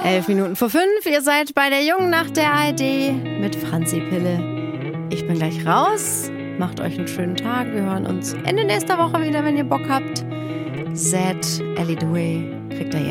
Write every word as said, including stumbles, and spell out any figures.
Elf Minuten vor fünf, ihr seid bei der Jungen Nacht der A R D mit Franzi Pille. Ich bin gleich raus, macht euch einen schönen Tag. Wir hören uns Ende nächster Woche wieder, wenn ihr Bock habt. Zed, Ellie Dewey, kriegt ihr jetzt.